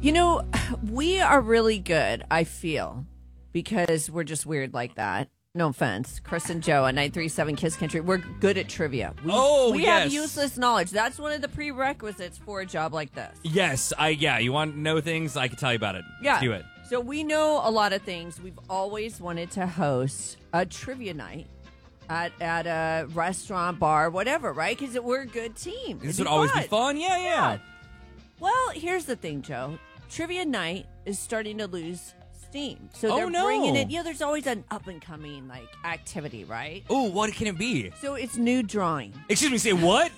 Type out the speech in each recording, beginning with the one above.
You know, we are really good, I feel, because we're just weird like that. No offense. Chris and Joe at 937 Kiss Country. We're good at trivia. We have useless knowledge. That's one of the prerequisites for a job like this. Yes. You want to know things? I can tell you about it. Yeah. Let's do it. So we know a lot of things. We've always wanted to host a trivia night at a restaurant, bar, whatever, right? Because we're a good team. This would always be fun. Yeah. Well, here's the thing, Joe. Trivia night is starting to lose steam. So they're bringing it. There's always an up-and-coming activity, right? Oh, what can it be? So it's new drawing. Excuse me, say what?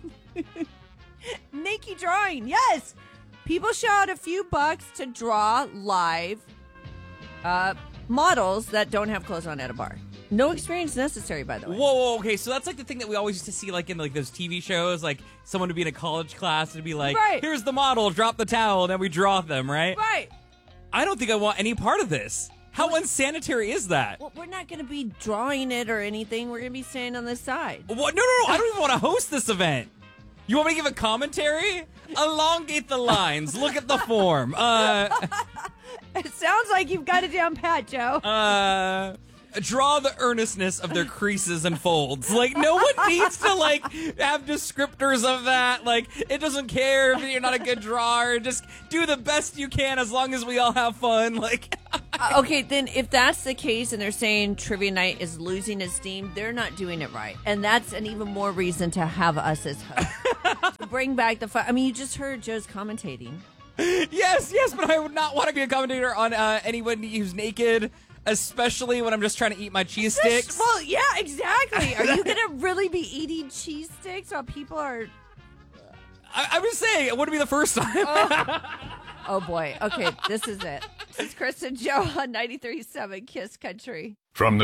Naked drawing, yes. People shell out a few bucks to draw live models that don't have clothes on at a bar. No experience necessary, by the way. Whoa, okay, so that's the thing that we always used to see in those TV shows, someone would be in a college class and be like, right. Here's the model, drop the towel, and then we draw them, right? Right. I don't think I want any part of this. How unsanitary is that? Well, we're not going to be drawing it or anything. We're going to be standing on the side. What? No, I don't even want to host this event. You want me to give a commentary? Elongate the lines. Look at the form. It sounds like you've got it down pat, Joe. Draw the earnestness of their creases and folds. No one needs to have descriptors of that. It doesn't care if you're not a good drawer. Just do the best you can as long as we all have fun. Okay, then if that's the case and they're saying trivia night is losing its steam, they're not doing it right. And that's an even more reason to have us as hosts. To bring back the fun. I mean, you just heard Joe's commentating. Yes, but I would not want to be a commentator on anyone who's naked. Especially when I'm just trying to eat my cheese sticks. Well, yeah, exactly. Are you going to really be eating cheese sticks while people are... I'm just saying, it wouldn't be the first time. Oh, boy. Okay, this is it. This is Chris and Joe on 93.7 Kiss Country.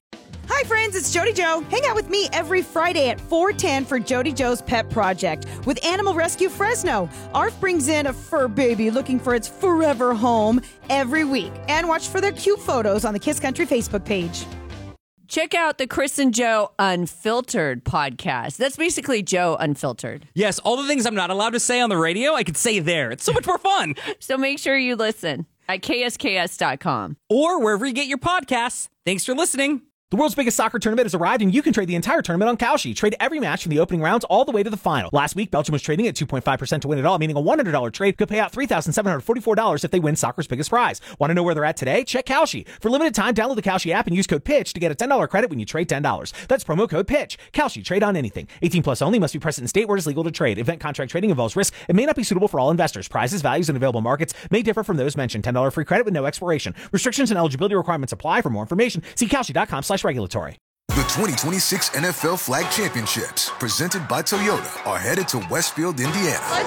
Hi, friends. It's Jody Joe. Hang out with me every Friday at 4:10 for Jody Joe's Pet Project with Animal Rescue Fresno. ARF brings in a fur baby looking for its forever home every week. And watch for their cute photos on the Kiss Country Facebook page. Check out the Chris and Joe Unfiltered podcast. That's basically Joe Unfiltered. Yes, all the things I'm not allowed to say on the radio, I could say there. It's so much more fun. So make sure you listen at ksks.com. Or wherever you get your podcasts. Thanks for listening. The world's biggest soccer tournament has arrived, and you can trade the entire tournament on Kalshi. Trade every match from the opening rounds all the way to the final. Last week, Belgium was trading at 2.5% to win it all, meaning a $100 trade could pay out $3,744 if they win soccer's biggest prize. Want to know where they're at today? Check Kalshi. For limited time, download the Kalshi app and use code PITCH to get a $10 credit when you trade $10. That's promo code PITCH. Kalshi. Trade on anything. 18 plus only. Must be present in state where it is legal to trade. Event contract trading involves risk. It may not be suitable for all investors. Prizes, values, and available markets may differ from those mentioned. $10 free credit with no expiration. Restrictions and eligibility requirements apply. For more information, see Kalshi.com/regulatory. The 2026 NFL Flag Championships, presented by Toyota, are headed to Westfield, Indiana. Let's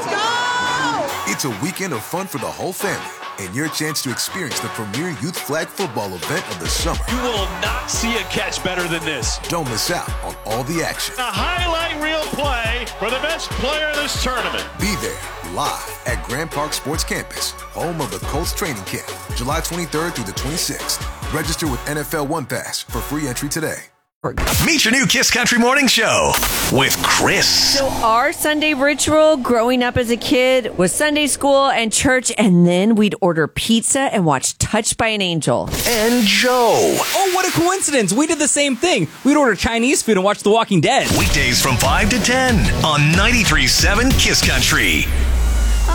go! It's a weekend of fun for the whole family and your chance to experience the premier youth flag football event of the summer. You will not see a catch better than this. Don't miss out on all the action. A highlight reel play for the best player in this tournament. Be there live at Grand Park Sports Campus, home of the Colts training camp, July 23rd through the 26th. Register with NFL One Pass for free entry today. Meet your new Kiss Country Morning Show with Chris. So our Sunday ritual growing up as a kid was Sunday school and church, and then we'd order pizza and watch Touched by an Angel. And Joe. Oh, what a coincidence. We did the same thing. We'd order Chinese food and watch The Walking Dead. Weekdays from 5 to 10 on 93.7 Kiss Country.